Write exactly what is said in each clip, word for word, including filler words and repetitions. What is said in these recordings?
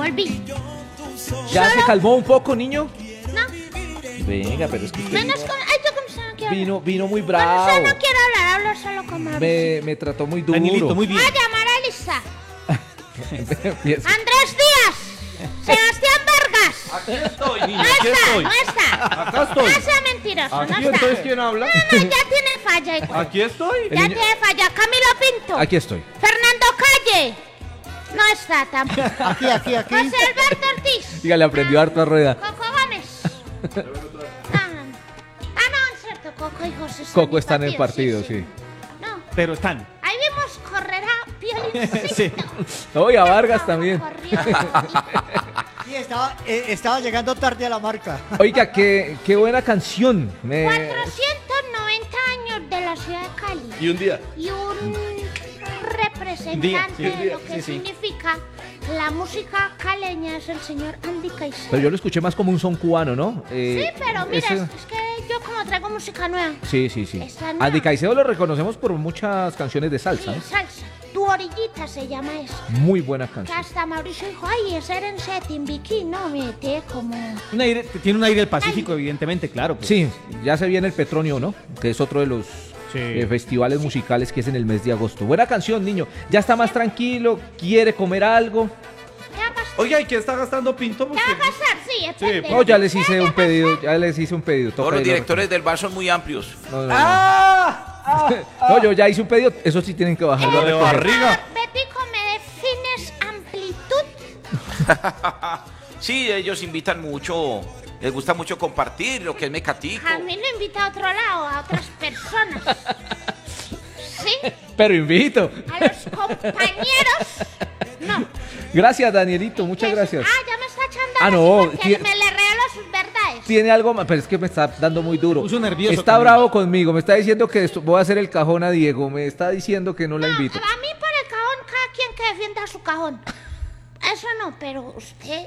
volví. ¿Ya Solo... se calmó un poco, niño? No. Venga, pero es que usted Menos con... Ay, yo como se no quiero vino, hablar. vino muy Bueno, bravo. usted no quiero hablar, hablo solo con Mauricio. Me, me trató muy duro. Danielito, muy bien. Voy a llamar a Lisa. Empieza. Andrés Díaz. Sebastián Vargas. Aquí estoy, niño, No aquí está, estoy. no está. Acá estoy. No sea mentiroso, Aquí no está. estoy, ¿quién habla? No, no, ya tiene falla. hijo. Aquí estoy. El Ya niño- tiene falla. Camilo Pinto. Aquí estoy. Fernando Calle. No está tampoco. Aquí, aquí, aquí. José Alberto Ortiz. Diga, le aprendió harto a rueda. Coco Gómez. Ah, ah, no, es cierto. Coco y José están Coco están en partido, sí. No, Pero están. ahí vimos correr a Piolincito. Sí. No, y a Vargas también. Corrió. Sí, estaba, eh, estaba llegando tarde a la marca. Oiga, qué, qué buena canción. Me- cuatrocientos noventa años de la ciudad de Cali. Y un día. Y un representante Día, sí, de día, lo que sí, sí. significa la música caleña es el señor Andy Caicedo. Pero yo lo escuché más como un son cubano, ¿no? Eh, Sí, pero mira, ese- es, es que yo como traigo música nueva. Sí, sí, sí. Esa no. Andy Caicedo lo reconocemos por muchas canciones de salsa, Sí, ¿no? salsa. Tu orillita se llama eso. Muy buena Que canción. hasta Mauricio dijo, ay, ese era en setting bikini. No, mete como... Un aire, tiene un aire del Pacífico, evidentemente, claro. pues. Sí, ya se viene el Petronio, ¿no? Que es otro de los Sí. eh, festivales musicales que es en el mes de agosto. Buena canción, niño. Ya está más tranquilo, quiere comer algo. ¿Qué va a pasar? Oiga, ¿y qué está gastando Pinto? ¿Qué va a pasar? Sí, es pendejo. No, ya les ¿Qué hice va a un pedido, ya les hice un pedido. Todos toca los irlo a directores del bar son muy amplios. recoger. No, no, no. ¡Ah! No, yo ya hice un pedido, eso sí tienen que bajarlo a Lo de recoger. barriga. Betico, ¿me defines amplitud? Sí, ellos invitan mucho, les gusta mucho compartir lo que es Mecatico. A mí lo invita a otro lado, a otras personas. ¿Sí? Pero invito. A los compañeros. No. Gracias, Danielito, muchas Eso- gracias. Ah, ya me está echando Ah, así no, porque tie- me le revelo sus verdades. Tiene algo más, pero es que me está dando muy duro. Puso nervioso Está conmigo. bravo conmigo, me está diciendo que esto- voy a hacer el cajón a Diego, me está diciendo que no la No, invito. a mí por el cajón, cada quien que defienda su cajón. Eso no, pero usted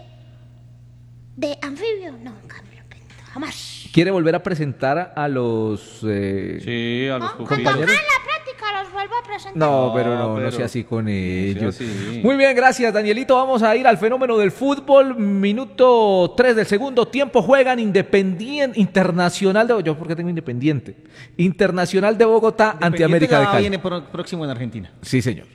de anfibio, no, Camilo Pinto, jamás. ¿Quiere volver a presentar a los... eh, Sí, a los No, cuando haga compañeros? la práctica los vuelvo a presentar. No, No, pero no, no pero- sea así con sea ellos. así. Muy bien, gracias, Danielito. Vamos a ir al fenómeno del fútbol. Minuto tres del segundo tiempo. Juegan Independiente Internacional de... Yo, ¿por qué tengo Independiente? Internacional de Bogotá ante Independiente América de ya Cali. viene pro- próximo en Argentina. Sí, señor.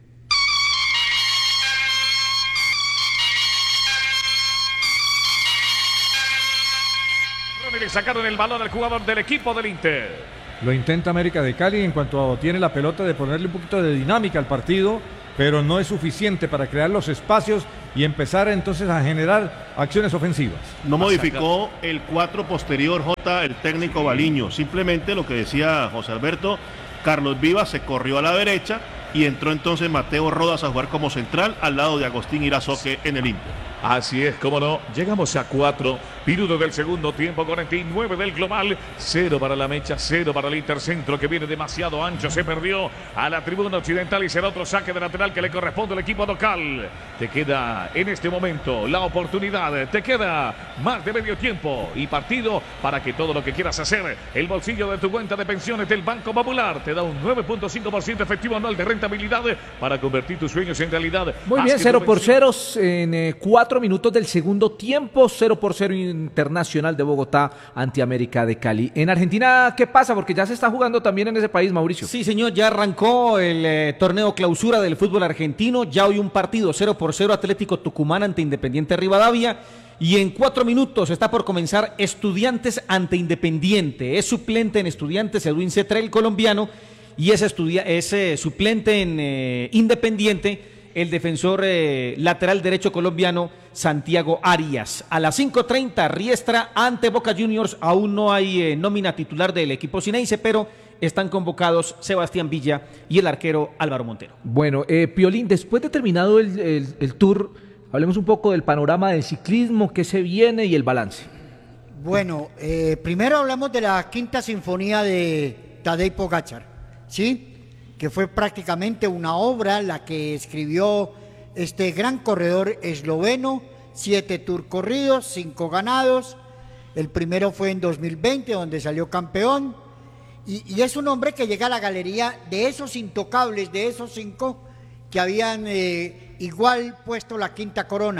Y le sacaron el balón al jugador del equipo del Inter. Lo intenta América de Cali en cuanto tiene la pelota de ponerle un poquito de dinámica al partido, pero no es suficiente para crear los espacios y empezar entonces a generar acciones ofensivas. No modificó el cuatro posterior J, el técnico Baliño. Simplemente lo que decía José Alberto, Carlos Vivas se corrió a la derecha y entró entonces Mateo Rodas a jugar como central al lado de Agustín Irazoque en el Inter. Así es, cómo no. Llegamos a cuatro minutos del segundo tiempo, cuarenta y nueve del global. Cero para la Mecha, cero para el Intercentro, que viene demasiado ancho. Se perdió a la tribuna occidental y será otro saque de lateral que le corresponde al equipo local. Te queda en este momento la oportunidad. Te queda más de medio tiempo y partido para que todo lo que quieras hacer, el bolsillo de tu cuenta de pensiones del Banco Popular te da un nueve punto cinco por ciento efectivo anual de rentabilidad para convertir tus sueños en realidad. Muy Haz bien, que cero tu por pensión- cero en eh, cuatro minutos del segundo tiempo, cero por cero Internacional de Bogotá ante América de Cali. En Argentina, ¿qué pasa? Porque ya se está jugando también en ese país, Mauricio. Sí, señor, ya arrancó el eh, torneo clausura del fútbol argentino. Ya hoy un partido cero por cero Atlético Tucumán ante Independiente Rivadavia. Y en cuatro minutos está por comenzar Estudiantes ante Independiente. Es suplente en Estudiantes Edwin Cetra, el colombiano. Y es, estudia es eh, suplente en eh, Independiente el defensor eh, lateral derecho colombiano Santiago Arias. A las cinco treinta, Riestra ante Boca Juniors. Aún no hay eh, nómina titular del equipo cineice, pero están convocados Sebastián Villa y el arquero Álvaro Montero. Bueno, eh, Piolín, después de terminado el, el, el tour, hablemos un poco del panorama del ciclismo, qué se viene y el balance. Bueno, eh, primero hablamos de la quinta sinfonía de Tadej Pogačar, ¿sí? Que fue prácticamente una obra la que escribió este gran corredor esloveno, siete tours corridos, cinco ganados. El primero fue en dos mil veinte, donde salió campeón. Y, y es un hombre que llega a la galería de esos intocables, de esos cinco que habían eh, igual puesto la quinta corona.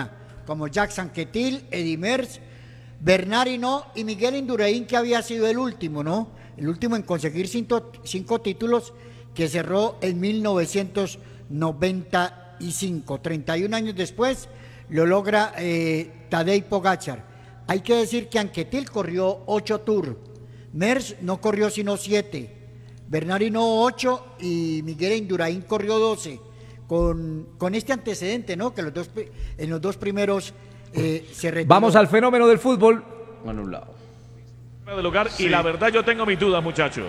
como Jackson Quetil, Eddie Merckx, Bernard Hinault y Miguel Indurain, que había sido el último, ¿no? El último en conseguir cinco, cinco títulos, que cerró en mil novecientos noventa y cinco. treinta y un años después lo logra eh, Tadej Pogačar. Hay que decir que Anquetil corrió ocho Tours, Merckx no corrió sino siete, Bernard Hinault ocho y Miguel Indurain corrió doce. Con, con este antecedente, ¿no? Que los dos, en los dos primeros eh, se retiró. Vamos al fenómeno del fútbol. Anulado. De lugar, sí. Y la verdad yo tengo mis dudas, muchachos.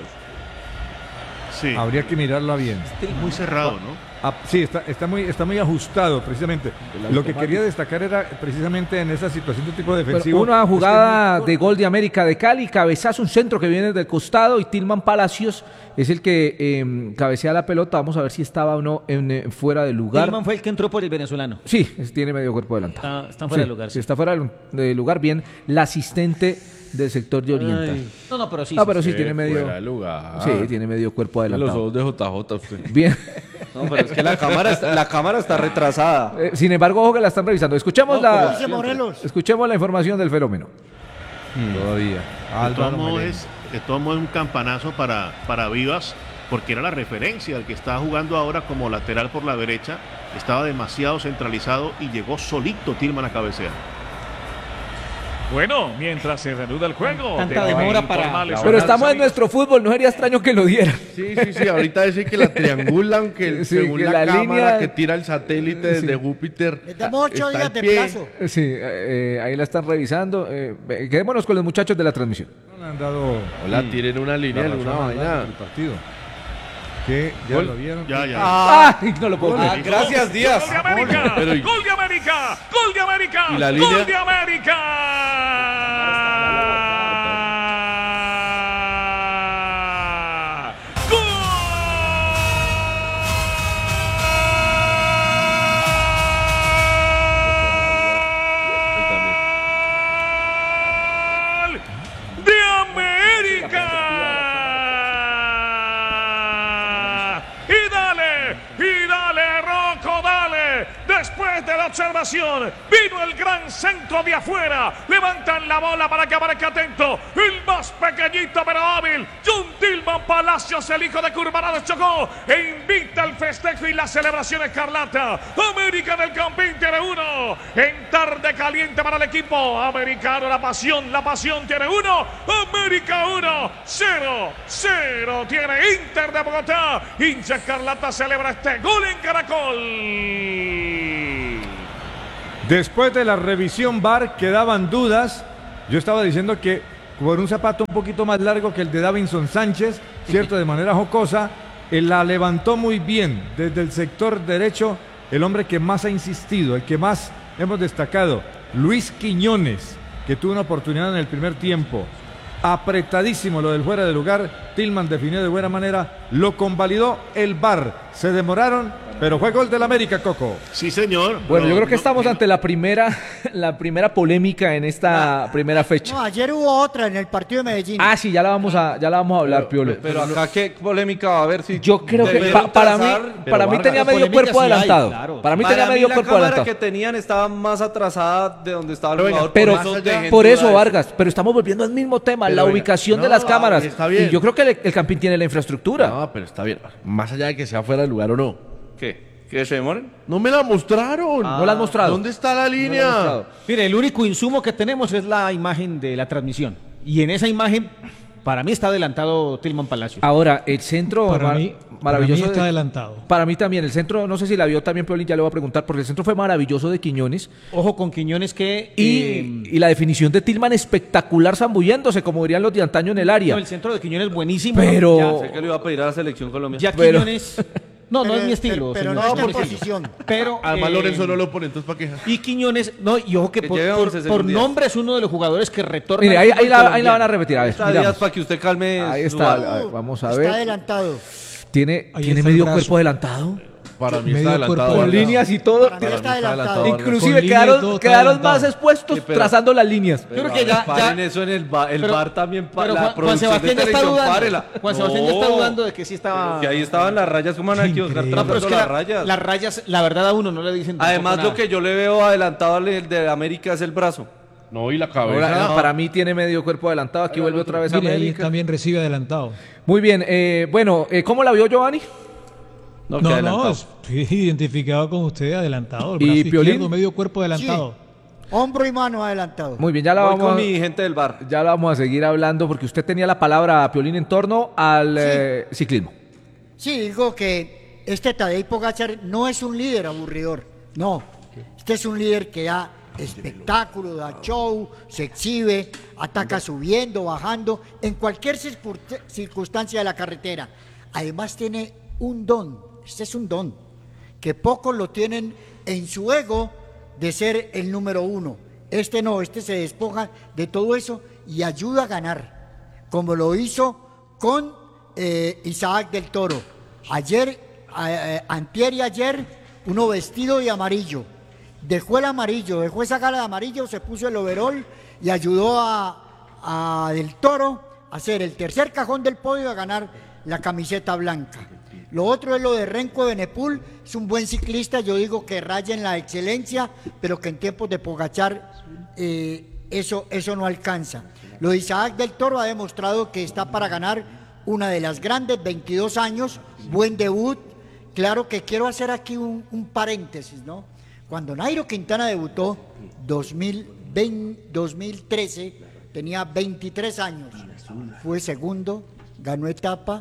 Sí. Habría que mirarla bien. Muy cerrado, ¿no? Ah, sí, está, está, muy, está muy ajustado, precisamente. Lo que quería destacar era precisamente en esa situación de tipo defensivo. Bueno, una jugada es que... de gol de América de Cali, cabezazo, un centro que viene del costado y Tilman Palacios es el que eh, cabecea la pelota. Vamos a ver si estaba o no en, en, fuera de lugar. Tilman fue el que entró por el venezolano. Sí, es, tiene medio cuerpo adelantado. Está, está fuera sí, de lugar. Sí, Sí. está fuera de lugar. Bien, la asistente del sector de Oriental. Ay. No, no, pero sí. Ah, pero sí, Sí, tiene medio. fuera de lugar. Sí, tiene medio cuerpo Los adelantado. ojos de J J usted. Bien. No, pero es que la cámara está, la cámara está retrasada. Eh, sin embargo, ojo que la están revisando. Escuchemos, No, la, dice Morelos. escuchemos la información del fenómeno. Todavía. De todos modos es, de todos modos es un campanazo para, para Vivas, porque era la referencia, el que está jugando ahora como lateral por la derecha, estaba demasiado centralizado y llegó solito Tilman a cabecear. Bueno, mientras se reanuda el juego. Tanta demora para- Pero estamos en nuestro fútbol, no sería extraño que lo diera. Sí, sí, sí. Ahorita dicen que la triangulan, que Sí, según que la, la cámara línea- que tira el satélite Sí. desde Júpiter. Les damos ocho está días en de pie. plazo. Sí, eh, ahí la están revisando. Eh, eh, quedémonos con los muchachos de la transmisión. No le han dado Hola, tiren una la línea, razón alguna al vaina. del partido. Que ya Gol. lo vieron. Ya, ya. Ah, ¡Ay! No lo puedo ah, creer. gracias, Díaz. ¡Gol de América! Pero y- ¡Gol de América! ¡Gol de América! ¿Y la línea? ¡Gol de América! ¡Gol de América! Y dale, y dale, Rocco, dale. Después de la observación, vino el gran centro de afuera. Levantan la bola para que aparezca atento. El más pequeñito pero hábil, John Tilman Palacios, el hijo de Curvarado Chocó, e invita al festejo y la celebración escarlata. América del Campín tiene uno. En tarde caliente para el equipo americano, la pasión, la pasión tiene uno. América uno, cero, cero tiene Inter de Bogotá. Hincha escarlata celebra este gol en Caracol. Después de la revisión V A R quedaban dudas. Yo estaba diciendo que por un zapato un poquito más largo que el de Davinson Sánchez, cierto, de manera jocosa, él la levantó muy bien desde el sector derecho. El hombre que más ha insistido, el que más hemos destacado, Luis Quiñones, que tuvo una oportunidad en el primer tiempo. Apretadísimo lo del fuera de lugar. Tilman definió de buena manera, lo convalidó el V A R. Se demoraron, pero fue gol del América, Coco. Sí, señor. Bueno, pero yo creo que no- estamos ante la primera, la primera polémica en esta primera fecha. No, ayer hubo otra en el partido de Medellín. Ah, sí, ya la vamos a, ya la vamos a hablar, Piolo. Pero acá qué polémica va a haber si Yo creo que debieron pa- para mí, trazar- para mí Vargas, tenía medio polémica cuerpo sí hay, adelantado. claro. Para mí Para tenía mí medio la cuerpo cámara adelantado. que tenían estaba más atrasada de donde estaba el Pero venga, jugador. Pero por eso dejen por duda eso, eso. Vargas, pero estamos volviendo al mismo tema, Pero la venga, ubicación de no, las cámaras. está bien. Y yo creo que el, el Campín tiene la infraestructura. No, pero está bien. Más allá de que sea fuera de lugar o no. ¿Qué? ¿Que se demoren? No me la mostraron. No la has mostrado. ¿Dónde está la No la has línea? mostrado. Mire, el único insumo que tenemos es la imagen de la transmisión. Y en esa imagen, para mí está adelantado Tilman Palacios. Ahora, el centro Para mar- mí, maravilloso. para mí está de- adelantado. Para mí también, el centro, no sé si la vio también, Piolín, ya le voy a preguntar, porque el centro fue maravilloso de Quiñones. Ojo con Quiñones que... Y, eh, y la definición de Tilman espectacular, zambulléndose, como dirían los de antaño en el área. no, el centro de Quiñones buenísimo. Pero- Ya, Sé que le iba a pedir a la selección Colombia. ya Pero- Quiñones... No, no Pero- es mi estilo. pero- pero señor, no es está mi en estilo. posición. Pero... Además, eh, Lorenzo no lo pone, entonces ¿para qué? Y Quiñones, no, y ojo que Que por, lleve por- once, señor por Díaz. nombre es uno de los jugadores que retorna. Mire, al ahí, fútbol ahí la, ahí la colombiano. van a repetir. A ver, Está miramos. Díaz para que usted calme. Ahí su está, alma. a ver, vamos a Está ver. adelantado. Tiene, Ahí tiene está el medio brazo. cuerpo adelantado. Para mí Medio está cuerpo adelantado. Con Vargas. líneas y todo. Para mí está está adelantado. adelantado. Inclusive Con línea y quedaron, todo está quedaron adelantado. más expuestos Sí, pero- trazando las líneas. Yo creo que ya, Paren ya eso en el, ba- el pero- bar también. pa- pero la Juan, Juan producción de Sebastián ya está televisión, dudando. párela. Juan Sebastián ya está No, dudando de que sí estaba. Que ahí estaban las rayas, como van a que Oscar Increíble. No, pero es trazando que las la- rayas. las rayas, la verdad a uno no le dicen. tampoco Además, nada. lo que yo le veo adelantado al de América es el brazo. No, y la Ahora, cabeza. para mí tiene medio cuerpo adelantado. Aquí vuelve otra vez a Mire, ahí América. también recibe adelantado. Muy bien. eh, bueno, eh, ¿cómo la vio Giovanni? No, que No, adelantado. no, sí, identificado con usted, adelantado. El ¿Y brazo Piolín? izquierdo, medio cuerpo adelantado. Hombro y mano adelantado. Muy bien, ya la Voy vamos con a- mi gente del bar. ya la vamos a seguir hablando porque usted tenía la palabra, Piolín, en torno al eh, ciclismo. Sí, digo que este Tadej Pogačar no es un líder aburridor, no. Este es un líder que da espectáculo, da show, se exhibe, ataca subiendo, bajando, en cualquier circun- circunstancia de la carretera. Además tiene un don, este es un don, que pocos lo tienen en su ego de ser el número uno. Este no, este se despoja de todo eso y ayuda a ganar, como lo hizo con eh, Isaac del Toro. Ayer, eh, eh, antier y ayer, uno vestido de amarillo. Dejó el amarillo, dejó esa gala de amarillo, se puso el overol y ayudó a, a Del Toro a hacer el tercer cajón del podio y a ganar la camiseta blanca. Lo otro es lo de Renko Benepul, es un buen ciclista, yo digo que raya en la excelencia, pero que en tiempos de Pogačar eh, eso, eso no alcanza. Lo de Isaac del Toro ha demostrado que está para ganar una de las grandes, veintidós años, buen debut. Claro que quiero hacer aquí un, un paréntesis, ¿no? Cuando Nairo Quintana debutó, dos mil veinte, dos mil trece, tenía veintitrés años, fue segundo, ganó etapa,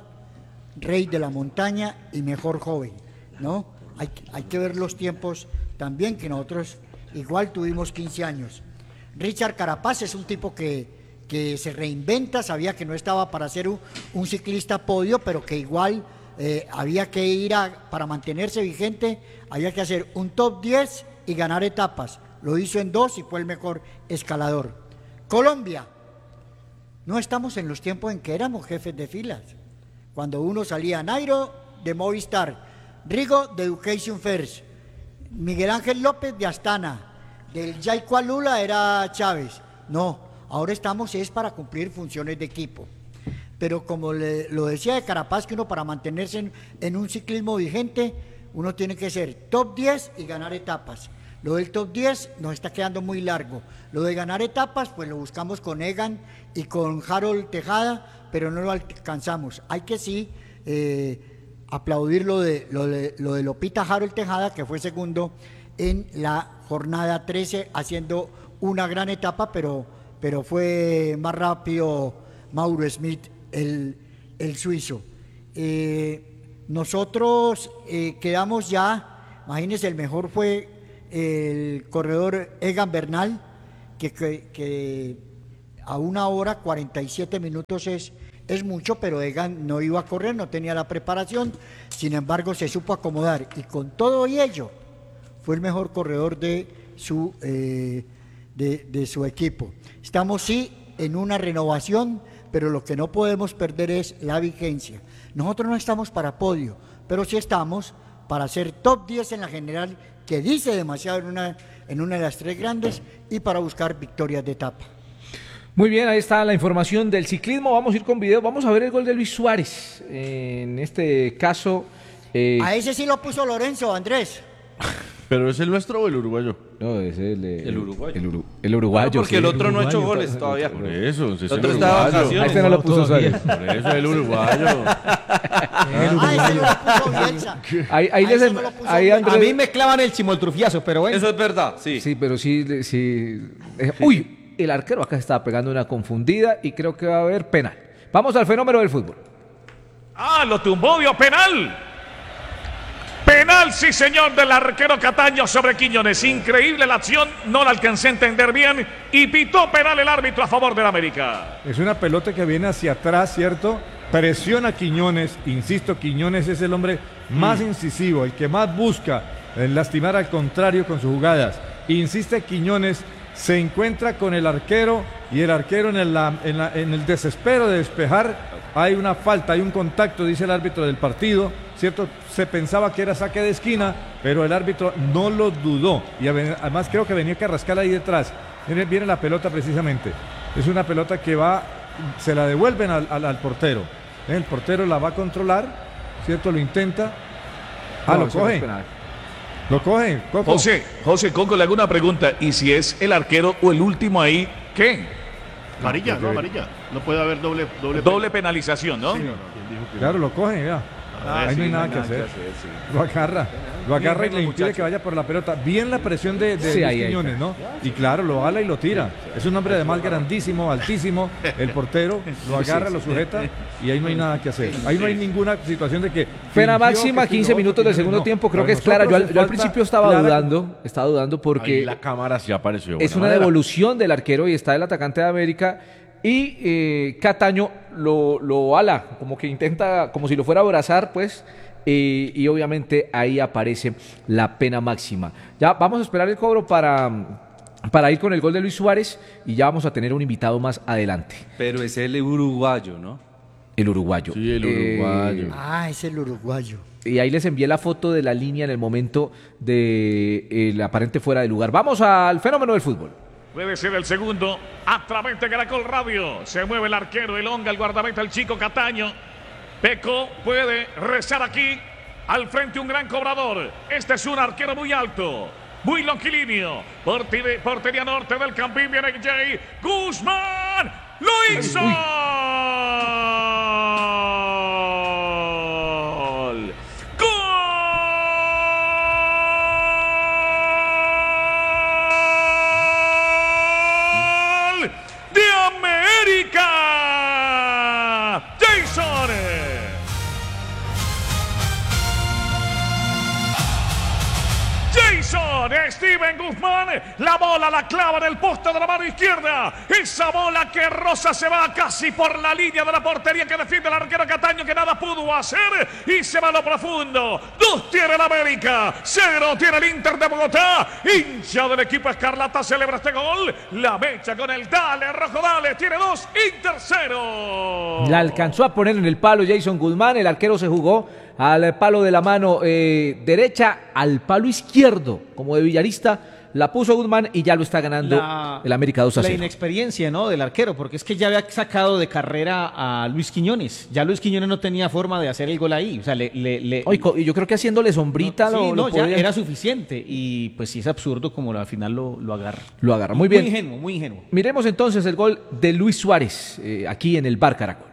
rey de la montaña y mejor joven, ¿no? Hay, hay que ver los tiempos también, que nosotros igual tuvimos quince años. Richard Carapaz es un tipo que, que se reinventa, sabía que no estaba para ser un, un ciclista podio, pero que igual eh, había que ir a, para mantenerse vigente, había que hacer un top diez y ganar etapas. Lo hizo en dos y fue el mejor escalador. Colombia, no estamos en los tiempos en que éramos jefes de filas. Cuando uno salía, Nairo de Movistar, Rigo de Education First, Miguel Ángel López de Astana, del Yaico Lula era Chávez. No, ahora estamos es para cumplir funciones de equipo. Pero como le, lo decía de Carapaz, que uno para mantenerse en, en un ciclismo vigente, uno tiene que ser top diez y ganar etapas. Lo del top diez nos está quedando muy largo. Lo de ganar etapas, pues lo buscamos con Egan y con Harold Tejada, pero no lo alcanzamos. Hay que sí eh, aplaudir lo de, lo, de, lo de Lopita Harold Tejada, que fue segundo en la jornada trece, haciendo una gran etapa, pero, pero fue más rápido Mauro Smith, el, el suizo. Eh, nosotros eh, quedamos ya, imagínense, el mejor fue el corredor Egan Bernal, que, que, que a una hora cuarenta y siete minutos es, es mucho, pero Egan no iba a correr, no tenía la preparación, sin embargo se supo acomodar y con todo y ello fue el mejor corredor de su, eh, de, de su equipo. Estamos sí en una renovación, pero lo que no podemos perder es la vigencia. Nosotros no estamos para podio, pero sí estamos para ser top diez en la general, que dice demasiado en una, en una de las tres grandes, y para buscar victorias de etapa. Muy bien, ahí está la información del ciclismo. Vamos a ir con video. Vamos a ver el gol de Luis Suárez. En este caso... Eh... A ese sí lo puso Lorenzo, Andrés. ¿Pero es el nuestro o el uruguayo? No, es el, el, El uruguayo. El, uru, el uruguayo. No, porque sí, el otro el no ha hecho uruguayo. goles todavía. Por eso, ese es El el otro está de uruguayo. vacaciones. A este no lo puso Suárez. Por eso el uruguayo. Ah, ese no lo puso Bielsa. Ahí, ahí, A les, ese no lo puso ahí Bielsa. Andrés... A mí me clavan el chimoltrufiazo, pero bueno. Eso es verdad, sí. Sí, pero sí... sí eh, uy, el arquero acá estaba pegando una confundida y creo que va a haber penal. Vamos al fenómeno del fútbol. Ah, lo tumbó, dio penal. Penal, sí señor, del arquero Cataño sobre Quiñones. Increíble la acción, no la alcancé a entender bien y pitó penal el árbitro a favor del América. Es una pelota que viene hacia atrás, ¿cierto? Presiona a Quiñones, insisto, Quiñones es el hombre más mm. incisivo, el que más busca en lastimar al contrario con sus jugadas. Insiste Quiñones, se encuentra con el arquero y el arquero en el, en, la, en el desespero de despejar, hay una falta, hay un contacto, dice el árbitro del partido, ¿cierto? Se pensaba que era saque de esquina, pero el árbitro no lo dudó. Y además creo que venía Carrascal ahí detrás. Viene, viene la pelota precisamente. Es una pelota que va, se la devuelven al, al, al portero. El portero la va a controlar, ¿cierto? Lo intenta. Ah, No, lo coge. Lo coge, Coco. José, José Coco, le hago una pregunta. ¿Y si es el arquero o el último ahí, qué? Amarilla, no, amarilla. No puede haber doble doble, Doble penalización, ¿no? Sí, no, no. Claro, lo coge, ya. Ah, Ahí sí, no hay no nada hay que nada hacer. que hacer, sí. Lo agarra, lo agarra y le los impide muchachos. que vaya por la pelota. Bien la presión de, de Sí, Luis ahí, ahí. Quiñones, ¿no? Y claro, lo ala y lo tira. Es un hombre además grandísimo, altísimo. El portero lo agarra, lo sujeta y ahí no hay nada que hacer. Ahí no hay ninguna situación de que... Pena fingió máxima, que sí, quince lo minutos otro, del segundo no. tiempo, creo Para que es clara. Yo al, nosotros yo al es falta principio estaba clara. dudando, estaba dudando Ahí porque la cámara sí apareció. de es buena una manera. devolución del arquero y está el atacante de América y eh, Cataño lo, lo ala, como que intenta, como si lo fuera a abrazar, pues, eh, y obviamente ahí aparece la pena máxima. Ya vamos a esperar el cobro para, para ir con el gol de Luis Suárez y ya vamos a tener un invitado más adelante, Pero es el uruguayo, ¿no? el uruguayo. Sí, el Eh, uruguayo. Ah, es el uruguayo. Y ahí les envié la foto de la línea en el momento de el aparente fuera de lugar. Vamos al fenómeno del fútbol. Puede ser el segundo. A través de Caracol Radio. Se mueve el arquero, el Onga, el guardameta, el chico Cataño. Peco puede rezar aquí. Al frente un gran cobrador. Este es un arquero muy alto. Muy longilineo. Portire- Portería norte del Campín. Viene Jay Guzmán. ¡Lo hizo! ¡Gol! ¡Gol! ¡De América! ¡Jason! Jason Steven Guzmán, la bola la clava en el poste de la mano izquierda, esa bola que rosa se va casi por la línea de la portería que defiende el arquero Cataño que nada pudo hacer y se va a lo profundo. Dos tiene el América, cero tiene el Inter de Bogotá, hincha del equipo Escarlata celebra este gol, la mecha con el dale, rojo dale, tiene dos, Inter cero. La alcanzó a poner en el palo Jason Guzmán, el arquero se jugó al palo de la mano eh, derecha, al palo izquierdo, como de villarista, la puso Guzmán y ya lo está ganando La- el América dos a La cero. inexperiencia, ¿no? Del arquero, porque es que ya había sacado de carrera a Luis Quiñones. Ya Luis Quiñones no tenía forma de hacer el gol ahí. O sea, le. le, le- Oye, co- y yo creo que haciéndole sombrita sí, lo, no, lo ya podía- era suficiente. Y pues sí es absurdo como al final lo, lo agarra. lo agarra. Muy bien. Muy ingenuo, muy ingenuo. Miremos entonces el gol de Luis Suárez, eh, aquí en el Bar Caracol.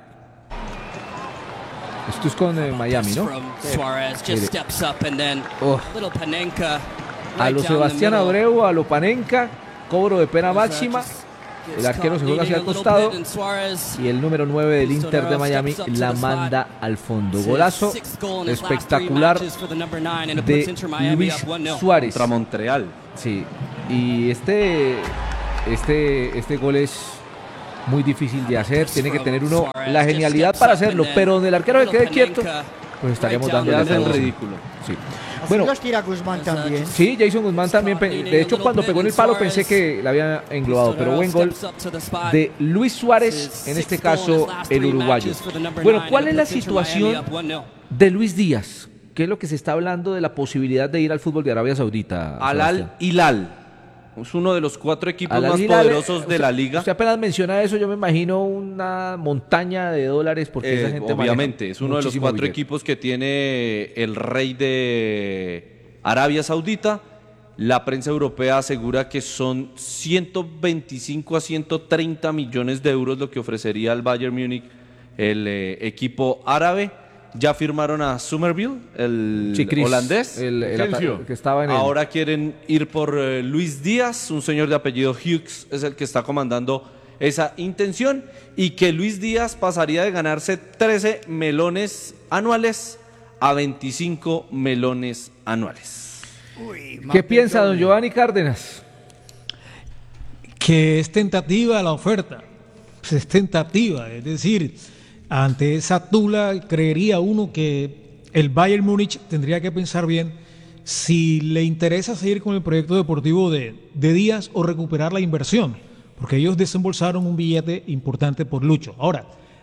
Esto es con eh, Miami, ¿no? From Suarez just Mire. steps up and then Oh. little Panenka A right lo down the Sebastián middle. Abreu, a lo Panenka, cobro de pena máxima. El arquero se juega hacia el costado y el número nueve del Inter de Miami la manda al fondo. Golazo espectacular de Luis Suárez. Contra Montreal. Sí, y este, este, este gol es muy difícil de hacer. Tiene que tener uno la genialidad para hacerlo, pero donde el arquero se quede quieto, pues estaríamos dando Ya hace el ridículo. Sí. Así Bueno, los tira Guzmán también. sí, Jason Guzmán también. pe- De hecho, cuando pegó en el palo pensé que la había englobado, pero buen gol de Luis Suárez, en este caso el uruguayo. Bueno, ¿cuál es la situación de Luis Díaz? ¿Qué es lo que se está hablando de la posibilidad de ir al fútbol de Arabia Saudita? Al Sebastián? Al Hilal. Es uno de los cuatro equipos Al más Hilal, poderosos de usted- la liga. Usted apenas menciona eso, yo me imagino una montaña de dólares porque esa Eh, gente obviamente, maneja es uno de los muchísimo cuatro billete. equipos que tiene el rey de Arabia Saudita. La prensa europea asegura que son ciento veinticinco a ciento treinta millones de euros lo que ofrecería al Bayern Múnich el eh, equipo árabe. Ya firmaron a Somerville, el Sí, Chris, holandés. el- el ata- que estaba en el- Ahora quieren ir por eh, Luis Díaz, un señor de apellido Hughes, es el que está comandando esa intención, y que Luis Díaz pasaría de ganarse trece melones anuales a veinticinco melones anuales. ¿Qué piensa don Giovanni Cárdenas? Que es tentativa la oferta, pues es tentativa, es decir, ante esa tula creería uno que el Bayern Múnich tendría que pensar bien si le interesa seguir con el proyecto deportivo de, de Díaz o recuperar la inversión, porque ellos desembolsaron un billete importante por Lucho. Ahora,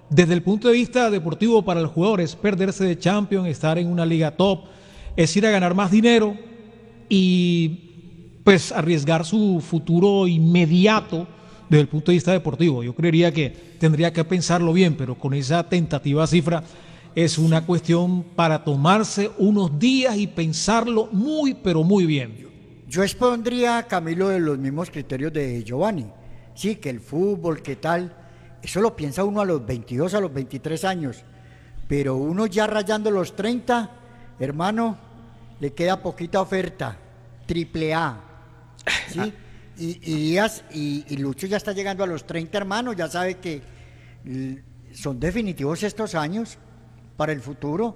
desde el punto de vista deportivo para el jugador es perderse de Champions, estar en una liga top, es ir a ganar más dinero y pues arriesgar su futuro inmediato desde el punto de vista deportivo. Yo creería que tendría que pensarlo bien, pero con esa tentativa cifra es una cuestión para tomarse unos días y pensarlo muy, pero muy bien. Yo expondría, Camilo, de los mismos criterios de Giovanni. Sí, que el fútbol, qué tal, eso lo piensa uno a los veintidós, a los veintitrés años, pero uno ya rayando los treinta, hermano, le queda poquita oferta, triple A, ¿sí? Y, y, Díaz, y, y Lucho ya está llegando a los treinta, hermano, ya sabe que l- son definitivos estos años para el futuro.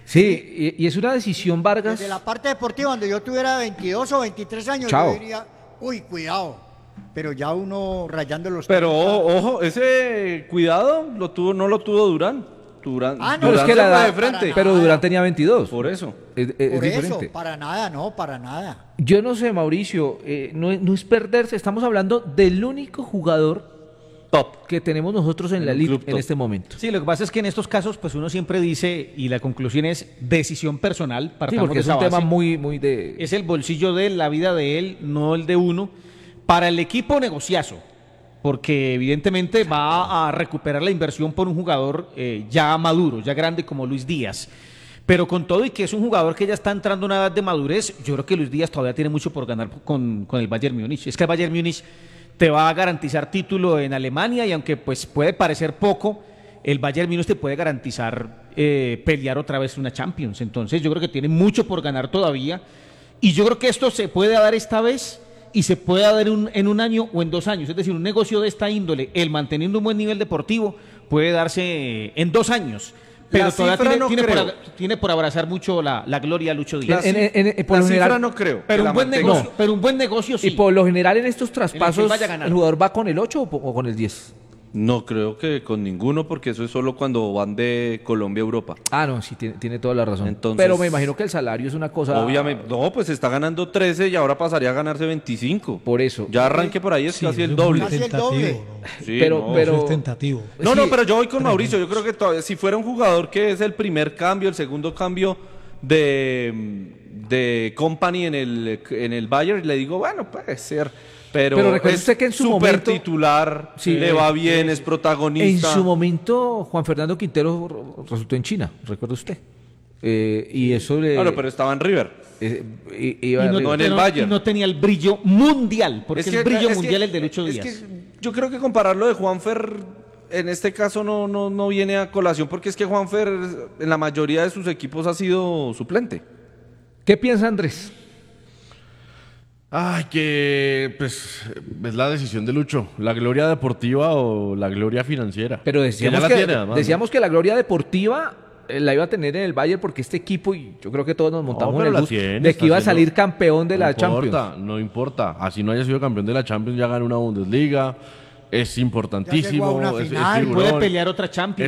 Sí, y, y es una decisión, Vargas. Desde la parte deportiva, cuando yo tuviera veintidós o veintitrés años, Chao. yo diría, uy, cuidado, pero ya uno rayando los Pero treinta. o- ojo, ese cuidado lo tuvo, no lo tuvo Durán. Durán, Ah, no, Pero es Durán que se la fue edad, de frente. pero Durán tenía veintidós. Por eso. Es, es- Por es eso, diferente. para nada, no, para nada. Yo no sé, Mauricio, eh, no, es- no es perderse, estamos hablando del único jugador top que tenemos nosotros en, En la un liga club en top. este momento. Sí, lo que pasa es que en estos casos, pues uno siempre dice, y la conclusión es decisión personal, Sí, partamos porque de es esa un tema base. muy, muy de... Es el bolsillo de él, la vida de él, no el de uno. Para el equipo, negociazo, porque evidentemente va a recuperar la inversión por un jugador eh, ya maduro, ya grande como Luis Díaz. Pero con todo y que es un jugador que ya está entrando a una edad de madurez, yo creo que Luis Díaz todavía tiene mucho por ganar con, con el Bayern Múnich. Es que el Bayern Múnich te va a garantizar título en Alemania y aunque pues puede parecer poco, el Bayern Múnich te puede garantizar eh, pelear otra vez una Champions. Entonces yo creo que tiene mucho por ganar todavía y yo creo que esto se puede dar esta vez y se puede dar en un, en un año o en dos años. Es decir, un negocio de esta índole, el manteniendo un buen nivel deportivo, puede darse en dos años. Pero La todavía cifra tiene, no tiene, por, creo. abra- tiene por abrazar mucho la, la gloria a Lucho Díaz. En- en- en- por la lo cifra general- no creo. que pero, la un buen mantenga. negocio, pero un buen negocio sí. Y por lo general en estos él traspasos, vaya a ganar. ¿el jugador va con el ocho o, po- o con el diez? No creo que con ninguno, porque eso es solo cuando van de Colombia a Europa. Ah, no, sí, tiene, tiene toda la razón. Entonces- Pero me imagino que el salario es una cosa... Obviamente, no, pues está ganando trece y ahora pasaría a ganarse veinticinco. Por eso. Ya arranque por ahí, es Sí, casi eso el es muy doble. Casi el tentativo, doble. ¿no? Sí, Pero- no. pero- Eso es tentativo. No, Sí, no, pero yo voy con tremendo. Mauricio. Yo creo que todavía, si fuera un jugador que es el primer cambio, el segundo cambio de, de Company en el, en el Bayern, le digo, bueno, puede ser. Pero, Pero recuerde es usted que en su super momento- titular, Sí, le eh, va bien, es En protagonista. su momento, Juan Fernando Quintero r- resultó en China, ¿recuerda usted? Eh, y eso le... Claro, pero estaba en River. eh, i- iba Y no, arriba. en el pero- Bayern. y no tenía el brillo mundial, porque es, que- el brillo es que- mundial el de Lucho es Díaz. que yo creo que compararlo de Juanfer en este caso no, no, no viene a colación, porque es que Juanfer en la mayoría de sus equipos ha sido suplente. ¿Qué piensa Andrés? Ay, que pues es la decisión de Lucho, la gloria deportiva o la gloria financiera. Pero decíamos, ya que, la tiene, además, ¿no? decíamos que la gloria deportiva eh, la iba a tener en el Bayern porque este equipo, y yo creo que todos nos montamos pero en el la bus, tiene, de está que iba a haciendo- salir campeón de no la importa, Champions. No importa, así no haya sido campeón de la Champions, ya ganó una Bundesliga, es importantísimo, una es- es final, figurón. Puede pelear otra Champions.